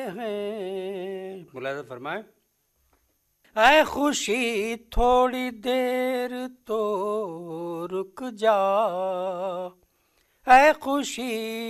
हैं। मुलाज़ा फरमाए, ऐ खुशी थोड़ी देर तो रुक जा, ऐ खुशी